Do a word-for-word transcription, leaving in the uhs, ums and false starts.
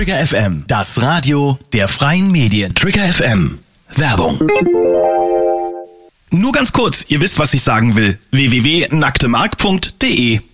Trigger F M, das Radio der freien Medien. Trigger F M, Werbung. Nur ganz kurz, ihr wisst, was ich sagen will. w w w punkt nacktemark punkt de